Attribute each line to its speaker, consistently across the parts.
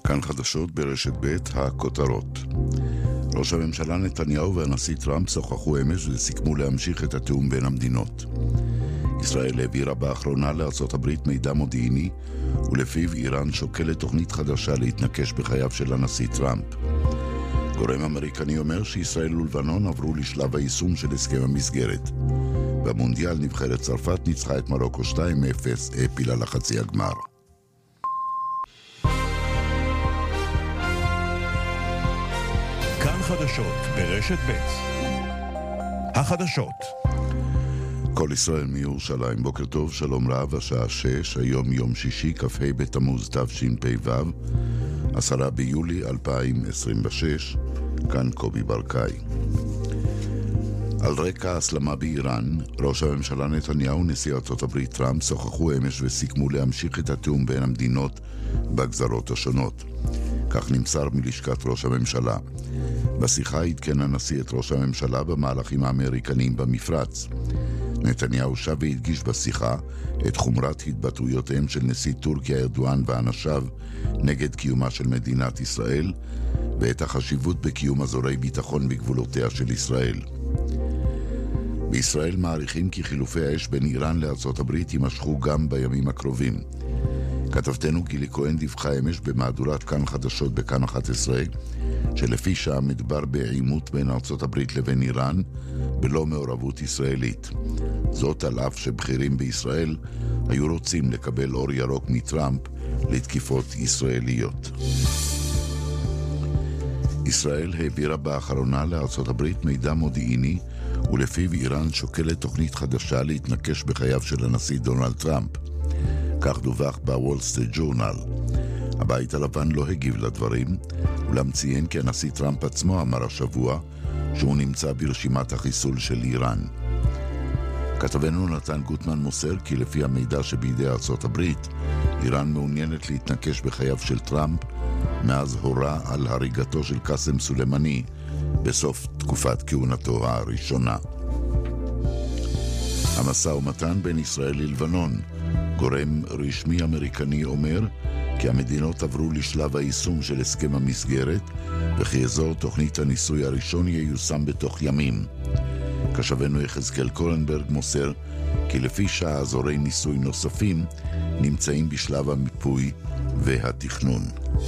Speaker 1: כאן חדשות ברשת ב' הכותרות. ראש הממשלה נתניהו והנשיא טראמפ שוחחו אמש וסיכמו להמשיך את התיאום בין המדינות. ישראל העבירה באחרונה לארצות הברית מידע מודיעיני, ולפיו איראן שוקלת תוכנית חדשה להתנקש בחייו של הנשיא טראמפ. גורם אמריקני אומר שישראל ולבנון עברו לשלב היישום של הסכם המסגרת. במונדיאל נבחרת צרפת ניצחה את מרוקו 2-0, העפילה לחצי הגמר.
Speaker 2: כאן חדשות ברשת ב'. החדשות.
Speaker 1: כל ישראל מירושלים, בוקר טוב, שלום רב, השעה 6, היום יום שישי, כ"ה בתמוז תשפ"ו, 10 ביולי 2026, כאן קובי ברקאי. על רקע ההסלמה באיראן, ראש הממשלה נתניהו ונשיא ארצות הברית טראמפ שוחחו אמש וסיכמו להמשיך את התיאום בין המדינות בגזרות השונות. כך נמסר מלשכת ראש הממשלה. בשיחה עדכן הנשיא את ראש הממשלה במהלכים האמריקניים במפרץ. נתניהו שב והדגיש בשיחה את חומרת התבטאויותיהם של נשיא טורקיה ארדואן ואנשיו נגד קיומה של מדינת ישראל, ואת החשיבות בקיום אזורי ביטחון בגבולותיה של ישראל. בישראל מעריכים כי חילופי האש בין איראן לארצות הברית יימשכו גם בימים הקרובים. כתבתנו גילי כהן דיווחה אמש במהדורת כאן חדשות בכאן 11, שלפי שעה מדבר בעימות בין ארצות הברית לבין איראן בלא מעורבות ישראלית. זאת על אף שבכירים בישראל היו רוצים לקבל אור ירוק מטראמפ לתקיפות ישראליות. ישראל העבירה באחרונה לארצות הברית מידע מודיעיני, ולפיו איראן שוקלת תוכנית חדשה להתנקש בחייו של הנשיא דונלד טראמפ. כך דווח בוול סטריט ג'ורנל. הבית הלבן לא הגיב לדברים, אולם ציין כי הנשיא טראמפ עצמו אמר השבוע שהוא נמצא ברשימת החיסול של איראן. כתבנו נתן גוטמן מוסר כי לפי המידע שבידי ארצות הברית, איראן מעוניינת להתנקש בחייו של טראמפ מאז הורה על הריגתו של קאסם סולימני בסוף תקופת כהונתו הראשונה. המשא ומתן בין ישראל ללבנון, גורם רשמי אמריקני אומר כי המדינות עברו לשלב היישום של הסכם המסגרת, וכי אזור תוכנית הניסוי הראשון ייושם בתוך ימים. כשבנו יחזקאל קורנברג מוסר כי לפי שעה אזורי ניסוי נוספים נמצאים בשלב המיפוי והתכנון.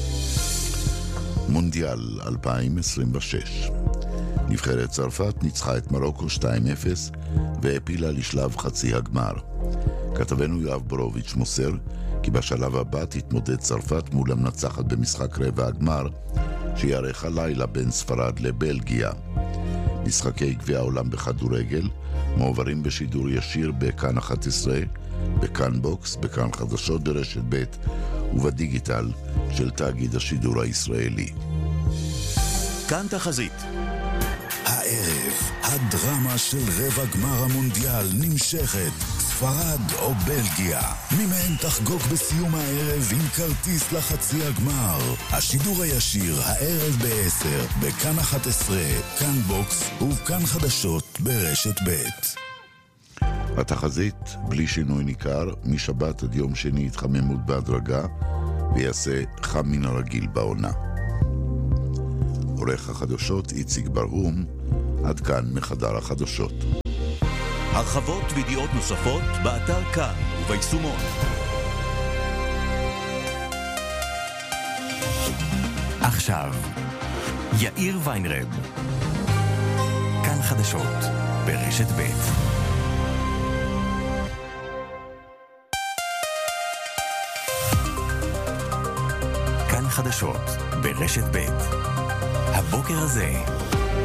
Speaker 1: מונדיאל 2026. נבחרת צרפת ניצחה את מרוקו 2-0 והעפילה לשלב חצי הגמר. כתבנו יואב בורוביץ' מוסר כי בשלב הבא תתמודד צרפת מול המנצחת במשחק רבע הגמר שיערך הלילה בין ספרד לבלגיה. משחקי גביע העולם בכדורגל מועברים בשידור ישיר בכאן 11, בכאן בוקס, בכאן חדשות ברשת ב' ובדיגיטל של תאגיד השידור הישראלי.
Speaker 2: כאן תחזית.
Speaker 3: הערב, הדרמה של רבע גמר המונדיאל נמשכת. ספרד או בלגיה, מי מהן תחגוג בסיום הערב עם כרטיס לחצי הגמר. השידור הישיר הערב ב-10 בכאן 11, כאן בוקס וכאן חדשות ברשת ב'.
Speaker 1: התחזית בלי שינוי ניכר, משבת עד יום שני התחממות בהדרגה ויעשה חם מן הרגיל בעונה. עורך החדשות איציק ברהום, עד כאן מחדר החדשות.
Speaker 2: הרחבות וידיעות נוספות באתר כאן וביישומון. עכשיו יאיר ויינרב, כאן חדשות ברשת ב'. כאן חדשות ברשת ב'. הבוקר הזה